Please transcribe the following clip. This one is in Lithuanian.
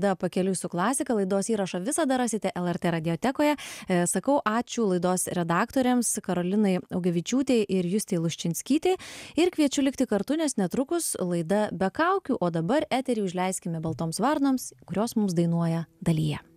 laida Pakeliui su klasika. Laidos įrašą visada rasite LRT radiotekoje. Sakau ačiū laidos redaktoriams Karolinai Augevičiūtei ir Justei Luščinskytei. Ir kviečiu likti kartu, nes netrukus laida Be kaukių, o dabar eterį užleiskime baltoms varnoms, kurios mums dainuoja Dalyje.